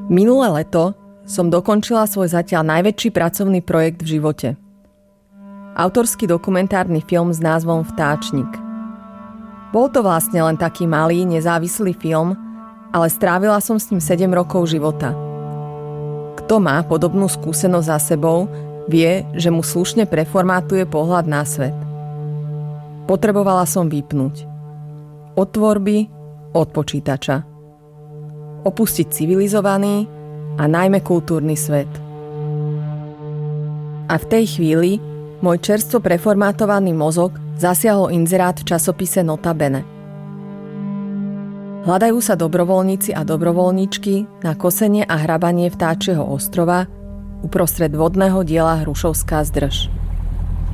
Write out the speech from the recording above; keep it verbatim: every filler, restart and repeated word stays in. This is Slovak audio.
Minulé leto som dokončila svoj zatiaľ najväčší pracovný projekt v živote. Autorský dokumentárny film s názvom Vtáčnik. Bol to vlastne len taký malý, nezávislý film, ale strávila som s ním sedem rokov života. Kto má podobnú skúsenosť za sebou, vie, že mu slušne preformátuje pohľad na svet. Potrebovala som vypnúť. Od tvorby, od počítača. Opustiť civilizovaný a najmä kultúrny svet. A v tej chvíli môj čerstvo preformátovaný mozog zasiahol inzerát v časopise Notabene. Hľadajú sa dobrovoľníci a dobrovoľníčky na kosenie a hrabanie vtáčieho ostrova uprostred vodného diela Hrušovská zdrž.